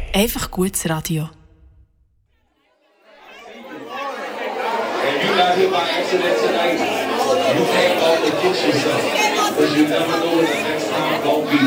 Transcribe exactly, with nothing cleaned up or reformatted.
Einfach gutes Radio. And you're not here by accident tonight. You came out to get yourself. Because you never know when the next time gonna be.